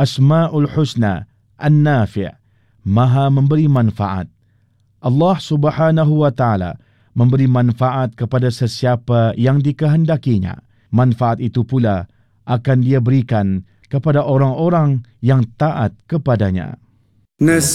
Asma'ul Husna An-Nafi', Maha memberi manfaat. Allah Subhanahu wa taala memberi manfaat kepada sesiapa yang dikehendakinya. Manfaat itu pula akan Dia berikan kepada orang-orang yang taat kepadanya.